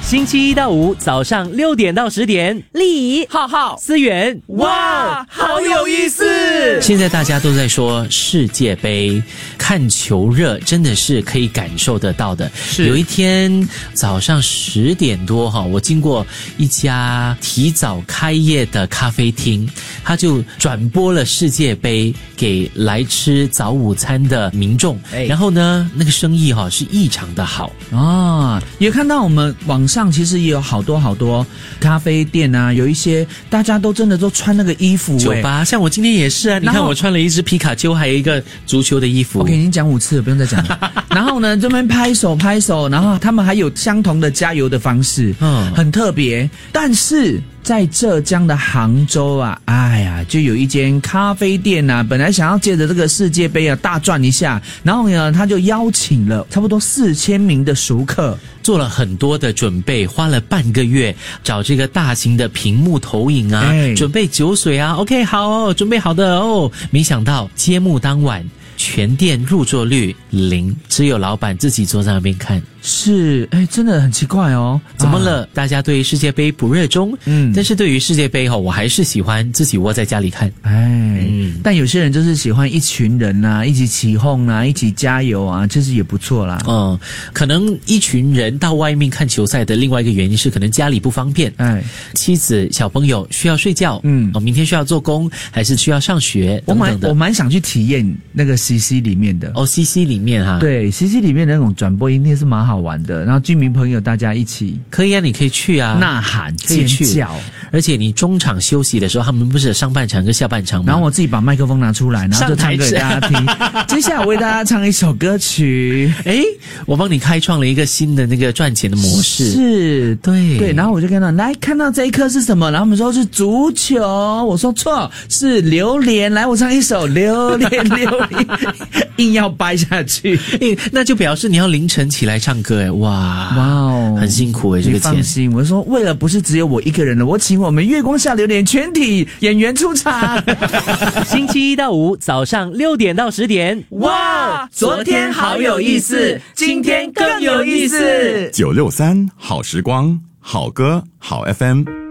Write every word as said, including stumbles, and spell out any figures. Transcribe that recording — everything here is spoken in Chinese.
星期一到五早上六点到十点， 李浩浩、思源，哇，好有意思！现在大家都在说世界杯，看球热真的是可以感受得到的。 是有一天早上十点多哈，我经过一家提早开业的咖啡厅，他就转播了世界杯给来吃早午餐的民众， 哎然后呢，那个生意哈是异常的好。 哦，也看到我们网上其实也有好多好多咖啡店啊，有一些大家都真的都穿那个衣服、欸， 酒吧，像我今天也是啊，你看我穿了一只皮卡丘，还有一个足球的衣服。 OK， 已经讲五次了，不用再讲了。然后呢，这边拍手拍手，然后他们还有相同的加油的方式，嗯，很特别。但是在浙江的杭州啊，哎呀，就有一间咖啡店啊，本来想要借着这个世界杯啊大赚一下，然后呢，他就邀请了差不多四千名的熟客， 做了很多的准备，花了半个月找这个大型的屏幕投影啊， 哎准备酒水啊 ，OK， 好哦，准备好的哦。没想到揭幕当晚，全店入座率零，只有老板自己坐在那边看。 是，哎，真的很奇怪哦， 怎么了？啊、大家对世界杯不热衷，嗯，但是对于世界杯哈，我还是喜欢自己窝在家里看。 哎，嗯，但有些人就是喜欢一群人啊，一起起哄啊，一起加油啊，其实也不错啦。 嗯，可能一群人到外面看球赛的另外一个原因是，可能家里不方便，哎，妻子、小朋友需要睡觉，嗯，哦，明天需要做工，还是需要上学等等的。 我蛮我蛮想去体验那个 C C 里面的哦 ，C C 里面哈， 对 ，C C 里面的那种转播一定是蛮好玩的，然后居民朋友大家一起可以啊，你可以去啊， 呐喊、尖叫， 而且你中场休息的时候，他们不是有上半场跟下半场吗？ 然后我自己把麦克风拿出来，然后就唱给大家听。接下来我为大家唱一首歌曲， 诶，我帮你开创了一个新的那个赚钱的模式， 是， 对对，然后我就跟他来看到这一颗是什么，然后他们说是足球，我说错，是榴莲，来我唱一首榴莲榴莲，硬要掰下去， 那就表示你要凌晨起来唱歌诶，哇哇哦， 很辛苦诶，这个钱。 你放心，我说为了不是只有我一个人了，我请我们月光下榴莲全体演员出场。 星期一到五早上六点到十点， 哇，昨天好有意思，今天更有意思。 九六三好时光，好歌好 F M。